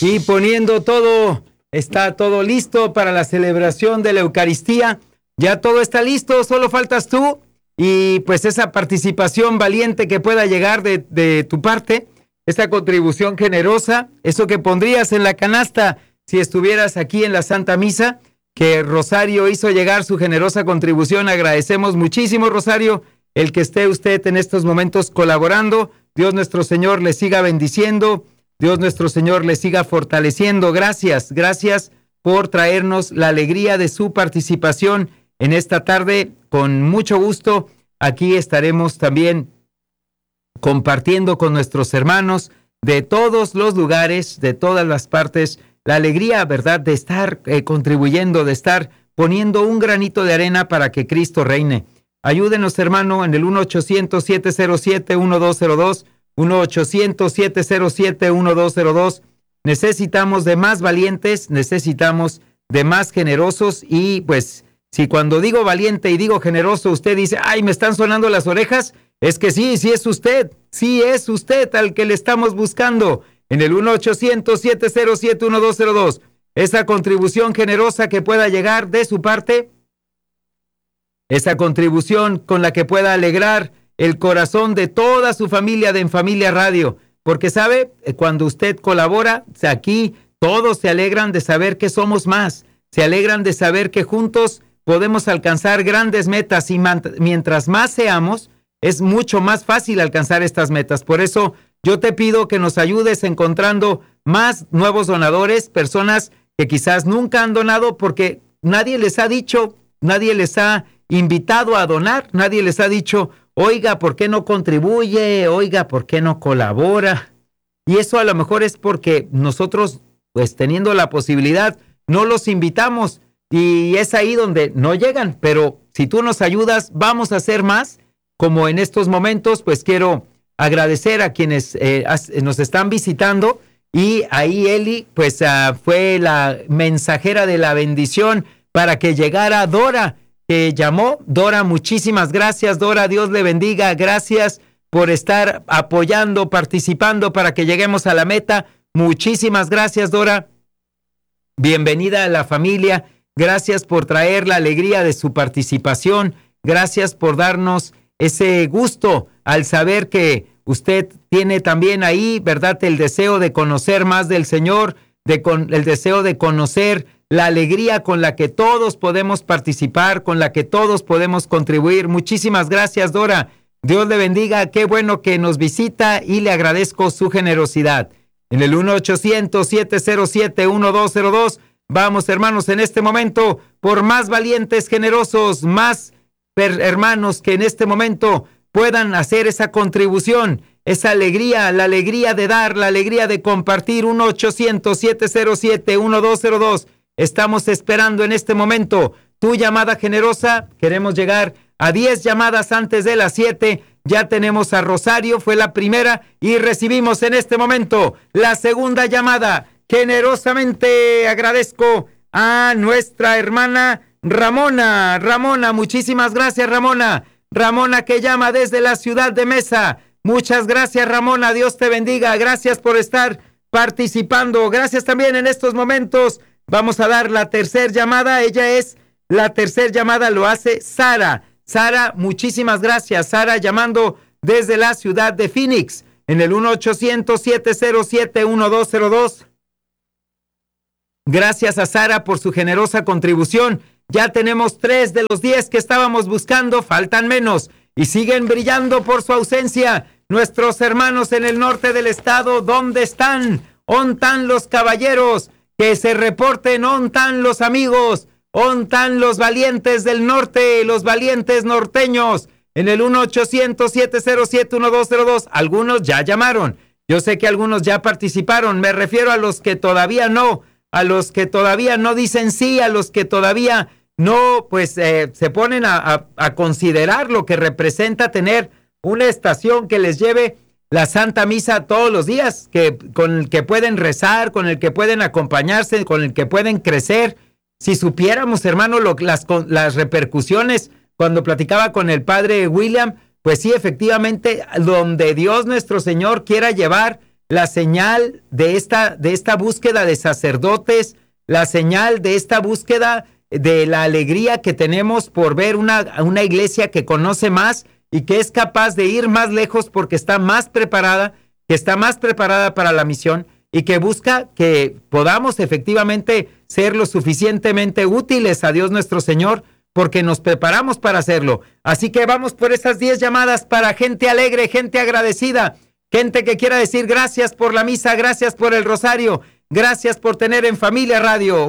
aquí poniendo todo, está todo listo para la celebración de la Eucaristía. Ya todo está listo, solo faltas tú y pues esa participación valiente que pueda llegar de tu parte, esa contribución generosa, eso que pondrías en la canasta si estuvieras aquí en la Santa Misa, que Rosario hizo llegar su generosa contribución. Agradecemos muchísimo, Rosario, el que esté usted en estos momentos colaborando. Dios nuestro Señor le siga bendiciendo, Dios nuestro Señor le siga fortaleciendo. Gracias por traernos la alegría de su participación en esta tarde. Con mucho gusto, aquí estaremos también compartiendo con nuestros hermanos de todos los lugares, de todas las partes, la alegría, ¿verdad?, de estar contribuyendo, de estar poniendo un granito de arena para que Cristo reine. Ayúdenos, hermano, en el 1-800-707-1202, 1-800-707-1202. Necesitamos de más valientes, necesitamos de más generosos y pues si cuando digo valiente y digo generoso usted dice, ay, me están sonando las orejas, es que sí es usted al que le estamos buscando. En el 1-800-707-1202, esa contribución generosa que pueda llegar de su parte, esa contribución con la que pueda alegrar el corazón de toda su familia de En Familia Radio, porque sabe, cuando usted colabora, aquí todos se alegran de saber que somos más, se alegran de saber que juntos podemos alcanzar grandes metas y mientras más seamos, es mucho más fácil alcanzar estas metas. Por eso yo te pido que nos ayudes encontrando más nuevos donadores, personas que quizás nunca han donado porque nadie les ha dicho, nadie les ha invitado a donar, nadie les ha dicho, oiga, ¿por qué no contribuye? Oiga, ¿por qué no colabora? Y eso a lo mejor es porque nosotros, pues teniendo la posibilidad, no los invitamos y es ahí donde no llegan. Pero si tú nos ayudas, vamos a hacer más. Como en estos momentos, pues quiero agradecer a quienes nos están visitando y ahí Eli, pues fue la mensajera de la bendición para que llegara Dora, que llamó. Dora, muchísimas gracias, Dora, Dios le bendiga, gracias por estar apoyando, participando para que lleguemos a la meta. Muchísimas gracias, Dora. Bienvenida a la familia, gracias por traer la alegría de su participación, gracias por darnos ese gusto al saber que usted tiene también ahí, ¿verdad?, el deseo de conocer más del Señor, el deseo de conocer la alegría con la que todos podemos participar, con la que todos podemos contribuir. Muchísimas gracias, Dora. Dios le bendiga, qué bueno que nos visita y le agradezco su generosidad. En el 1-800-707-1202, vamos, hermanos, en este momento por más valientes, generosos, más hermanos que en este momento puedan hacer esa contribución, esa alegría, la alegría de dar, la alegría de compartir. 1-800-707-1202. Estamos esperando en este momento tu llamada generosa. Queremos llegar a 10 llamadas antes de las 7. Ya tenemos a Rosario, fue la primera, y recibimos en este momento la segunda llamada. Generosamente agradezco a nuestra hermana Ramona. Ramona, muchísimas gracias, Ramona. Ramona, que llama desde la ciudad de Mesa. Muchas gracias, Ramona. Dios te bendiga. Gracias por estar participando. Gracias también en estos momentos. Vamos a dar la tercera llamada. La tercera llamada lo hace Sara. Sara, muchísimas gracias. Sara llamando desde la ciudad de Phoenix en el 1-800-707-1202. Gracias a Sara por su generosa contribución. Ya tenemos 3 de los 10 que estábamos buscando, faltan menos y siguen brillando por su ausencia. Nuestros hermanos en el norte del estado, ¿dónde están? ¿Ontan los caballeros? Que se reporten, ¿ontan los amigos? ¿Ontan los valientes del norte, los valientes norteños? En el 1-800-707-1202, algunos ya llamaron. Yo sé que algunos ya participaron, me refiero a los que todavía no, a los que todavía no dicen sí, a los que todavía no, pues se ponen a considerar lo que representa tener una estación que les lleve la Santa Misa todos los días, con el que pueden rezar, con el que pueden acompañarse, con el que pueden crecer. Si supiéramos, hermano, las repercusiones, cuando platicaba con el padre William, pues sí, efectivamente, donde Dios nuestro Señor quiera llevar la señal de esta búsqueda de sacerdotes, la señal de esta búsqueda de la alegría que tenemos por ver una iglesia que conoce más y que es capaz de ir más lejos porque está más preparada, que está más preparada para la misión y que busca que podamos efectivamente ser lo suficientemente útiles a Dios nuestro Señor, porque nos preparamos para hacerlo. Así que vamos por esas 10 llamadas para gente alegre, gente agradecida, gente que quiera decir gracias por la misa, gracias por el rosario, gracias por tener en Familia Radio.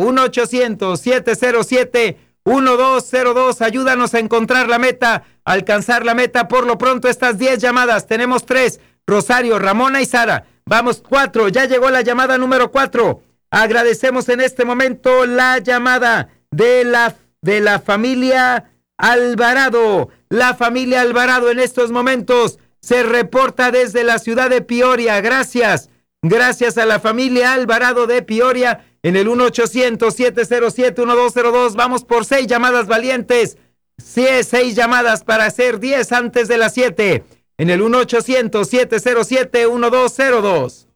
1-800-707-1202. Ayúdanos a encontrar la meta, a alcanzar la meta. Por lo pronto, estas 10 llamadas. Tenemos 3, Rosario, Ramona y Sara. Vamos, 4. Ya llegó la llamada número 4. Agradecemos en este momento la llamada de la familia Alvarado. La familia Alvarado en estos momentos se reporta desde la ciudad de Peoria. Gracias. Gracias a la familia Alvarado de Peoria en el 1-800-707-1202. Vamos por 6 llamadas valientes. 6 llamadas para hacer 10 antes de las 7. En el 1-800-707-1202.